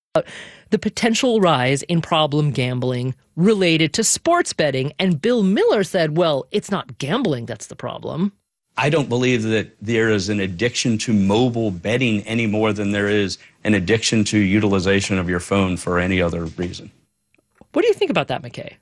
the potential rise in problem gambling related to sports betting. And Bill Miller said, well, it's not gambling that's the problem. I don't believe that there is an addiction to mobile betting any more than there is an addiction to utilization of your phone for any other reason. What do you think about that, McKay?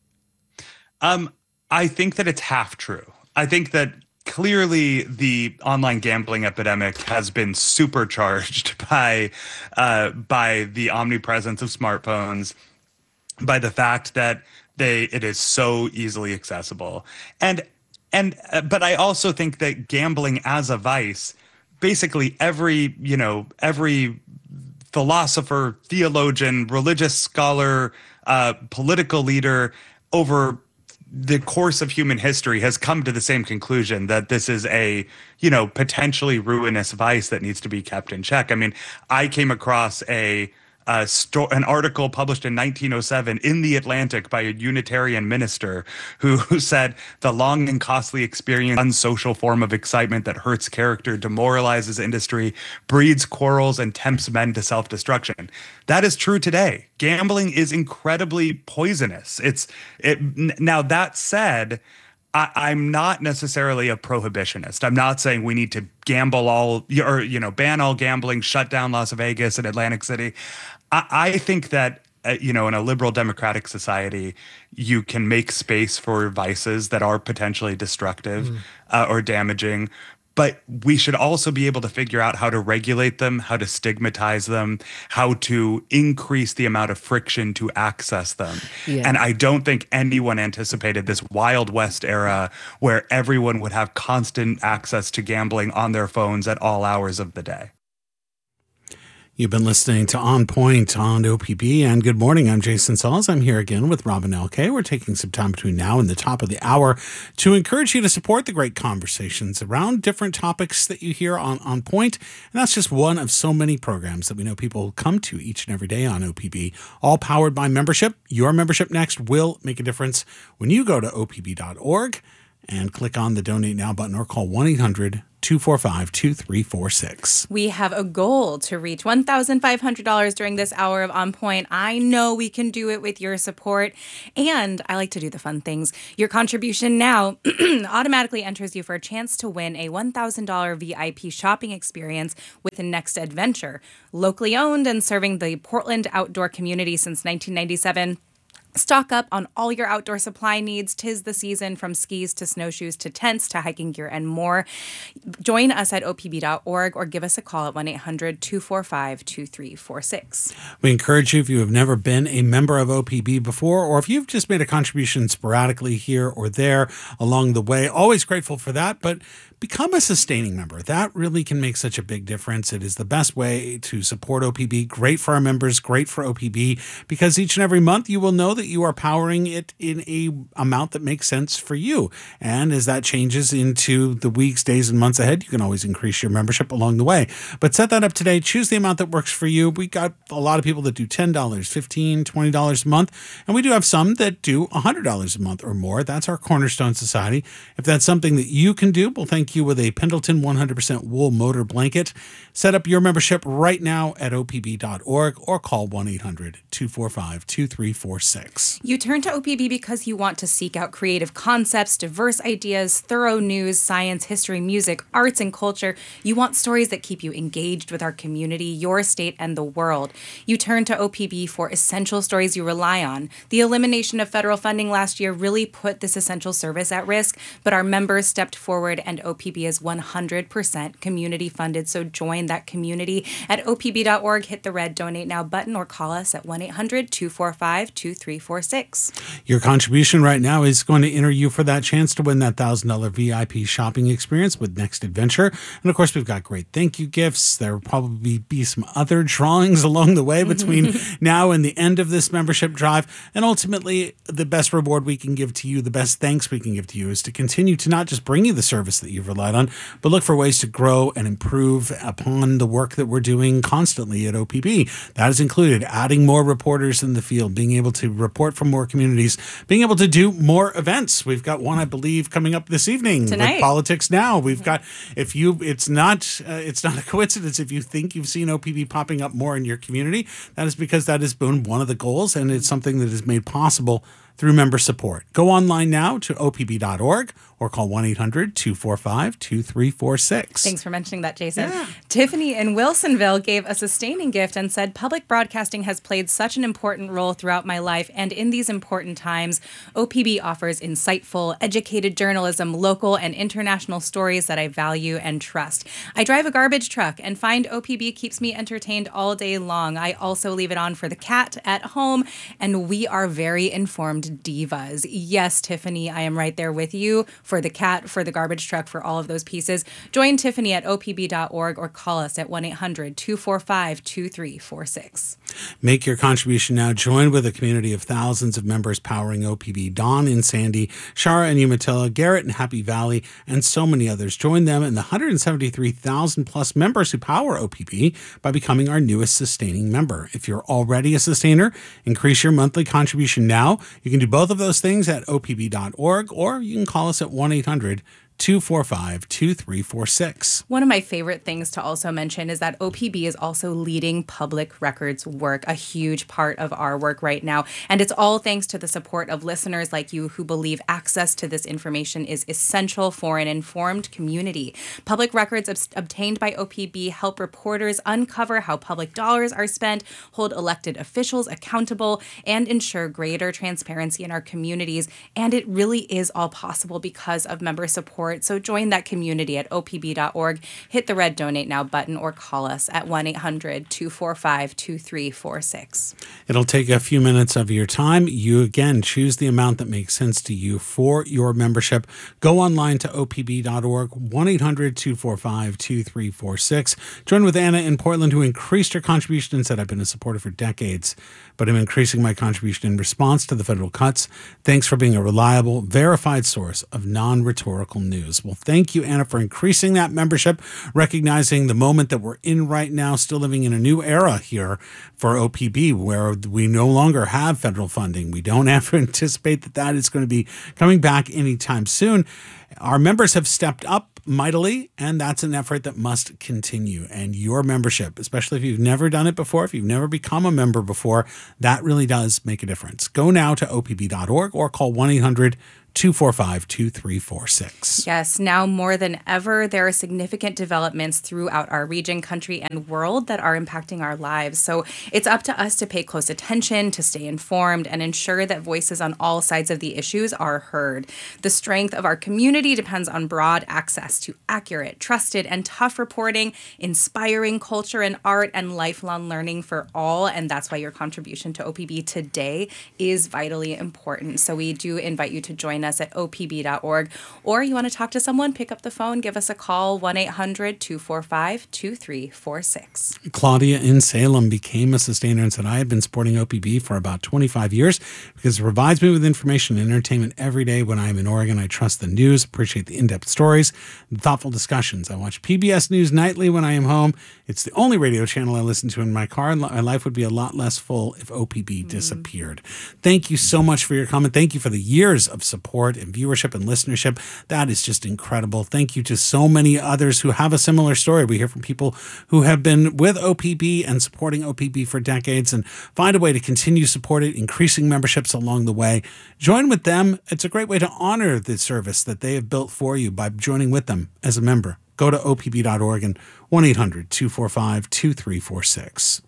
I think that it's half true. I think that clearly the online gambling epidemic has been supercharged by the omnipresence of smartphones, by the fact that it is so easily accessible. But I also think that gambling as a vice, basically every philosopher, theologian, religious scholar, political leader over the course of human history has come to the same conclusion, that this is a, potentially ruinous vice that needs to be kept in check. I mean, I came across an article published in 1907 in The Atlantic by a Unitarian minister who said the long and costly experience, unsocial form of excitement that hurts character, demoralizes industry, breeds quarrels, and tempts men to self-destruction. That is true today. Gambling is incredibly poisonous. Now, that said, I'm not necessarily a prohibitionist. I'm not saying we need to gamble ban all gambling, shut down Las Vegas and Atlantic City. I think that, in a liberal democratic society, you can make space for vices that are potentially destructive or damaging. But we should also be able to figure out how to regulate them, how to stigmatize them, how to increase the amount of friction to access them. Yeah. And I don't think anyone anticipated this Wild West era where everyone would have constant access to gambling on their phones at all hours of the day. You've been listening to On Point on OPB, and good morning. I'm Jason Sauls. I'm here again with Robin L.K. We're taking some time between now and the top of the hour to encourage you to support the great conversations around different topics that you hear on Point. And that's just one of so many programs that we know people come to each and every day on OPB, all powered by membership. Your membership next will make a difference when you go to opb.org and click on the Donate Now button or call 1-800-245-2346. We have a goal to reach $1,500 during this hour of On Point. I know we can do it with your support, and I like to do the fun things. Your contribution now automatically enters you for a chance to win a $1,000 VIP shopping experience with Next Adventure. Locally owned and serving the Portland outdoor community since 1997. Stock up on all your outdoor supply needs. 'Tis the season, from skis to snowshoes to tents to hiking gear and more. Join us at opb.org or give us a call at 1-800-245-2346. We encourage you, if you have never been a member of OPB before, or if you've just made a contribution sporadically here or there along the way, always grateful for that, but become a sustaining member. That really can make such a big difference. It is the best way to support OPB. Great for our members, great for OPB, because each and every month you will know that you are powering it in a amount that makes sense for you. And as that changes into the weeks, days, and months ahead, you can always increase your membership along the way. But set that up today. Choose the amount that works for you. We got a lot of people that do $10, $15, $20 a month, and we do have some that do $100 a month or more. That's our Cornerstone Society. If that's something that you can do, we'll thank you with a Pendleton 100% wool motor blanket. Set up your membership right now at opb.org or call 1-800-245-2346. You turn to OPB because you want to seek out creative concepts, diverse ideas, thorough news, science, history, music, arts, and culture. You want stories that keep you engaged with our community, your state, and the world. You turn to OPB for essential stories you rely on. The elimination of federal funding last year really put this essential service at risk, but our members stepped forward, and OPB is 100% community funded. So join that community at opb.org. Hit the red Donate Now button or call us at 1-800-245-2346. Your contribution right now is going to enter you for that chance to win that $1,000 VIP shopping experience with Next Adventure. And of course, we've got great thank you gifts. There will probably be some other drawings along the way between now and the end of this membership drive. And ultimately, the best reward we can give to you, the best thanks we can give to you, is to continue to not just bring you the service that you've relied on, but look for ways to grow and improve upon the work that we're doing constantly at OPB. That has included adding more reporters in the field, being able to report from more communities being able to do more events. We've got one, I believe, coming up this evening Tonight. with Politics Now. We've got, it's not a coincidence if you think you've seen OPB popping up more in your community. That is because that has been one of the goals, and it's something that is made possible through member support. Go online now to opb.org or call 1-800-245-2346. Thanks for mentioning that, Jason. Yeah. Tiffany in Wilsonville gave a sustaining gift and said, public broadcasting has played such an important role throughout my life, and in these important times, OPB offers insightful, educated journalism, local and international stories that I value and trust. I drive a garbage truck and find OPB keeps me entertained all day long. I also leave it on for the cat at home, and we are very informed divas. Yes, Tiffany, I am right there with you for the cat, for the garbage truck, for all of those pieces. Join Tiffany at opb.org or call us at 1-800-245-2346. Make your contribution now. Join with a community of thousands of members powering OPB. Dawn in Sandy, Shara and Umatilla, Garrett in Happy Valley, and so many others. Join them and the 173,000 plus members who power OPB by becoming our newest sustaining member. If you're already a sustainer, increase your monthly contribution now. You can do both of those things at opb.org, or you can call us at 1-800-245-2346. One of my favorite things to also mention is that OPB is also leading public records work, a huge part of our work right now. And it's all thanks to the support of listeners like you who believe access to this information is essential for an informed community. Public records obtained by OPB help reporters uncover how public dollars are spent, hold elected officials accountable, and ensure greater transparency in our communities. And it really is all possible because of member support. So join that community at opb.org, hit the red donate now button, or call us at 1-800-245-2346. It'll take a few minutes of your time. You, again, choose the amount that makes sense to you for your membership. Go online to opb.org, 1-800-245-2346. Join with Anna in Portland, who increased her contribution and said, I've been a supporter for decades, but I'm increasing my contribution in response to the federal cuts. Thanks for being a reliable, verified source of non-rhetorical news. Well, thank you, Anna, for increasing that membership, recognizing the moment that we're in right now, still living in a new era here for OPB, where we no longer have federal funding. We don't have to anticipate that that is going to be coming back anytime soon. Our members have stepped up mightily, and that's an effort that must continue. And your membership, especially if you've never done it before, if you've never become a member before, that really does make a difference. Go now to opb.org or call 1-800-245-2346. Yes, now more than ever, there are significant developments throughout our region, country, and world that are impacting our lives. So it's up to us to pay close attention, to stay informed, and ensure that voices on all sides of the issues are heard. The strength of our community depends on broad access to accurate, trusted, and tough reporting, inspiring culture and art, and lifelong learning for all. And that's why your contribution to OPB today is vitally important. So we do invite you to join us at opb.org, or you want to talk to someone, pick up the phone, give us a call, 1-800-245-2346. Claudia in Salem became a sustainer and said, I have been supporting OPB for about 25 years because it provides me with information and entertainment every day when I am in Oregon. I trust the news, appreciate the in-depth stories, and thoughtful discussions. I watch PBS News nightly when I am home. It's the only radio channel I listen to in my car. My life would be a lot less full if OPB disappeared. Thank you so much for your comment. Thank you for the years of support and viewership and listenership. That is just incredible. Thank you to so many others who have a similar story. We hear from people who have been with OPB and supporting OPB for decades and find a way to continue supporting, increasing memberships along the way. Join with them. It's a great way to honor the service that they have built for you by joining with them as a member. Go to opb.org and 1-800-245-2346.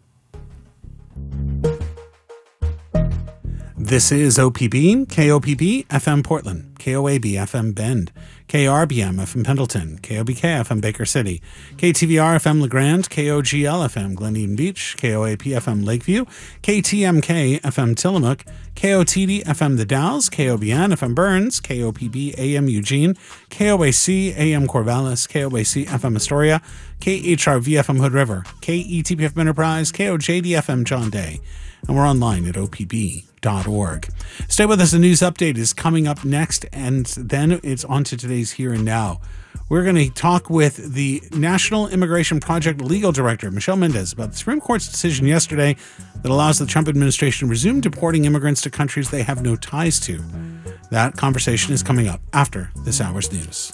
This is OPB, KOPB, FM Portland, KOAB, FM Bend, KRBM, FM Pendleton, KOBK, FM Baker City, KTVR, FM LeGrand, KOGL, FM Glen Eden Beach, KOAP, FM Lakeview, KTMK, FM Tillamook, KOTD, FM The Dalles, KOBN, FM Burns, KOPB, AM Eugene, KOAC, AM Corvallis, KOAC, FM Astoria, KHRV, FM Hood River, KETPFM Enterprise, KOJD, FM John Day, and we're online at opb.org. NPR.org. Stay with us. A news update is coming up next, and then it's on to today's Here and Now. We're going to talk with the National Immigration Project Legal Director, Michelle Mendez, about the Supreme Court's decision yesterday that allows the Trump administration to resume deporting immigrants to countries they have no ties to. That conversation is coming up after this hour's news.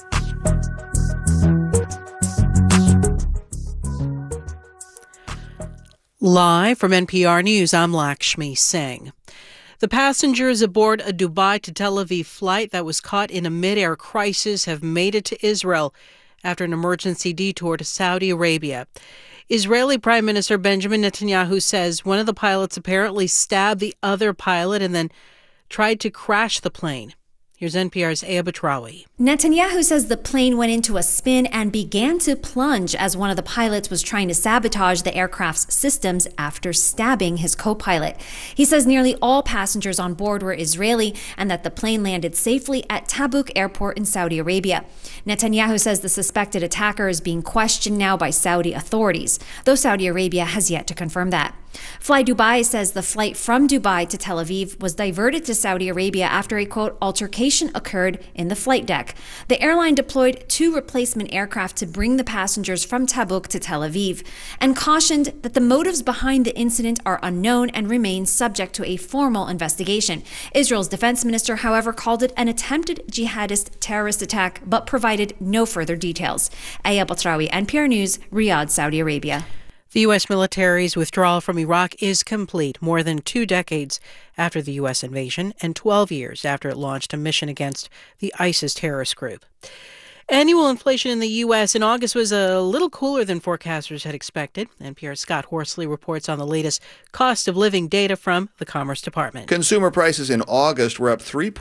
Live from NPR News, I'm Lakshmi Singh. The passengers aboard a Dubai to Tel Aviv flight that was caught in a mid-air crisis have made it to Israel after an emergency detour to Saudi Arabia. Israeli Prime Minister Benjamin Netanyahu says one of the pilots apparently stabbed the other pilot and then tried to crash the plane. Here's NPR's Aya Batrawi. Netanyahu says the plane went into a spin and began to plunge as one of the pilots was trying to sabotage the aircraft's systems after stabbing his co-pilot. He says nearly all passengers on board were Israeli and that the plane landed safely at Tabuk Airport in Saudi Arabia. Netanyahu says the suspected attacker is being questioned now by Saudi authorities, though Saudi Arabia has yet to confirm that. Fly Dubai says the flight from Dubai to Tel Aviv was diverted to Saudi Arabia after a, quote, altercation occurred in the flight deck. The airline deployed 2 replacement aircraft to bring the passengers from Tabuk to Tel Aviv and cautioned that the motives behind the incident are unknown and remain subject to a formal investigation. Israel's defense minister, however, called it an attempted jihadist terrorist attack but provided no further details. Aya Batrawi, NPR News, Riyadh, Saudi Arabia. The U.S. military's withdrawal from Iraq is complete more than 2 decades after the U.S. invasion and 12 years after it launched a mission against the ISIS terrorist group. Annual inflation in the U.S. in August was a little cooler than forecasters had expected. NPR's Scott Horsley reports on the latest cost of living data from the Commerce Department. Consumer prices in August were up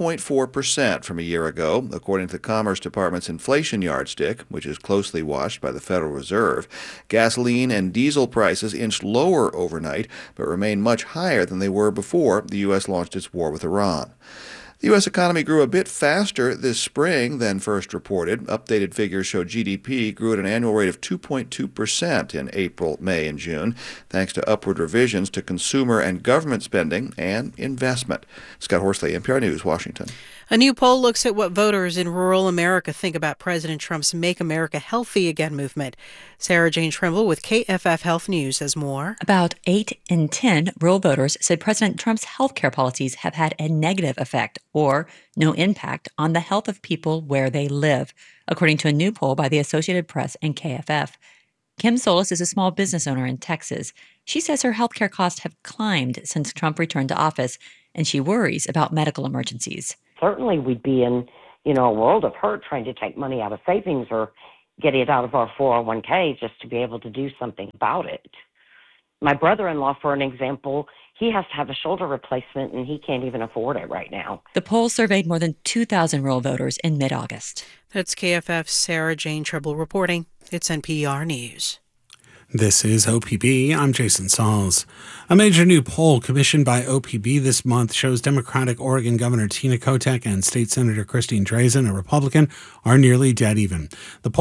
3.4% from a year ago, according to the Commerce Department's inflation yardstick, which is closely watched by the Federal Reserve. Gasoline and diesel prices inched lower overnight, but remain much higher than they were before the U.S. launched its war with Iran. The U.S. economy grew a bit faster this spring than first reported. Updated figures show GDP grew at an annual rate of 2.2% in April, May, and June, thanks to upward revisions to consumer and government spending and investment. Scott Horsley, NPR News, Washington. A new poll looks at what voters in rural America think about President Trump's Make America Healthy Again movement. Sarah Jane Trimble with KFF Health News has more. About 8 in 10 rural voters said President Trump's health care policies have had a negative effect or no impact on the health of people where they live, according to a new poll by the Associated Press and KFF. Kim Solis is a small business owner in Texas. She says her health care costs have climbed since Trump returned to office, and she worries about medical emergencies. Certainly we'd be in, a world of hurt trying to take money out of savings or get it out of our 401k just to be able to do something about it. My brother-in-law, for an example, he has to have a shoulder replacement and he can't even afford it right now. The poll surveyed more than 2,000 rural voters in mid-August. That's KFF's Sarah Jane Trimble reporting. It's NPR News. This is OPB. I'm Jason Sauls. A major new poll commissioned by OPB this month shows Democratic Oregon Governor Tina Kotek and State Senator Christine Drazan, a Republican, are nearly dead even. The poll